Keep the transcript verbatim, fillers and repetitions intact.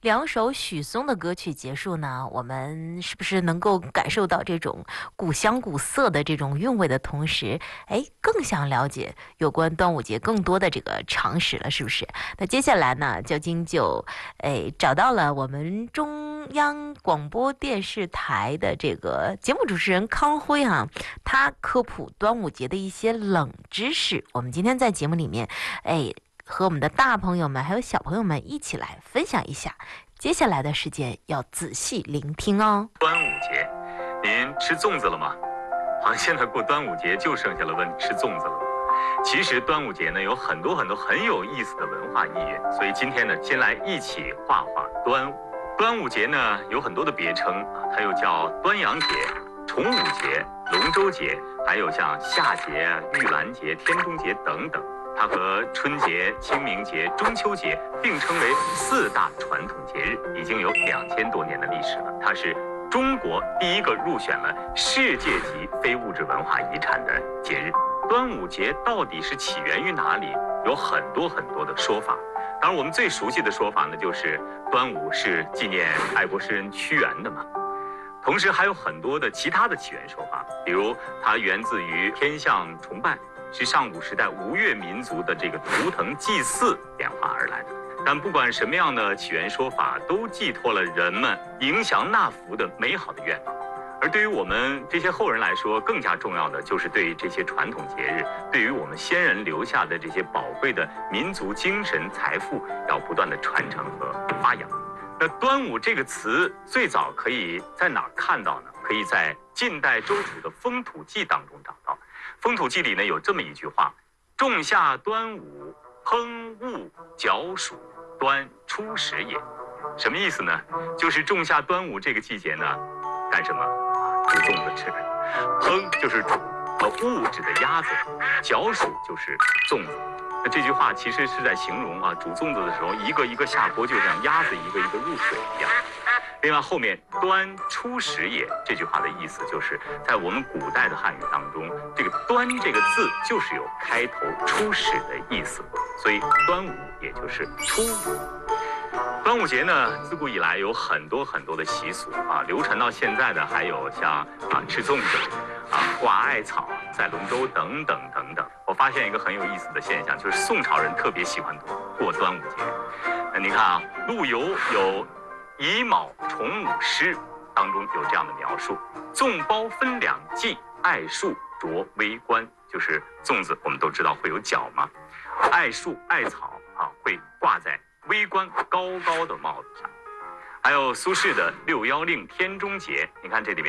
两首许嵩的歌曲结束呢，我们是不是能够感受到这种古香古色的这种韵味的同时，哎，更想了解有关端午节更多的这个常识了，是不是？那接下来呢，焦晶就哎找到了我们中央广播电视台的这个节目主持人康辉哈、啊，他科普端午节的一些冷知识。我们今天在节目里面，哎。和我们的大朋友们还有小朋友们一起来分享一下，接下来的时间要仔细聆听哦。 端午节，您吃粽子了吗？好像现在过端午节就剩下了问吃粽子了。其实端午节呢有很多很多很有意思的文化意蕴，所以今天呢先来一起画画端午。端午节呢有很多的别称啊，它又叫端阳节、重五节、龙舟节，还有像夏节、玉兰节、天中节等等。它和春节、清明节、中秋节并称为四大传统节日，已经有两千多年的历史了。它是中国第一个入选了世界级非物质文化遗产的节日。端午节到底是起源于哪里？有很多很多的说法。当然，我们最熟悉的说法呢，就是端午是纪念爱国诗人屈原的嘛。同时还有很多的其他的起源说法，比如它源自于天象崇拜。是上古时代吴越民族的这个图腾祭祀演化而来的，但不管什么样的起源说法，都寄托了人们迎祥纳福的美好的愿望。而对于我们这些后人来说，更加重要的就是对于这些传统节日，对于我们先人留下的这些宝贵的民族精神财富，要不断的传承和发扬。那端午这个词最早可以在哪儿看到呢？可以在晋代周楚的《风土记》当中找到。《风土记》里呢有这么一句话：仲夏端午，烹物嚼黍，端初始也。什么意思呢？就是仲夏端午这个季节呢，干什么？煮粽子吃。烹就是煮，和物指的鸭子，嚼黍就是粽子。那这句话其实是在形容啊，煮粽子的时候，一个一个下锅，就像鸭子一个一个入水一样。另外，后面“端初始也”这句话的意思，就是在我们古代的汉语当中，这个“端”这个字就是有开头、初始的意思，所以端午也就是初午。端午节呢，自古以来有很多很多的习俗啊，流传到现在的还有像啊吃粽子、啊挂艾草、赛龙舟等等等等。我发现一个很有意思的现象，就是宋朝人特别喜欢过端午节。那您看啊，陆游有乙卯重五诗当中有这样的描述：粽包分两季，艾树着微冠。就是粽子我们都知道会有角嘛，艾树艾草啊会挂在微冠高高的帽子上。还有苏轼的六幺令天中节，你看这里面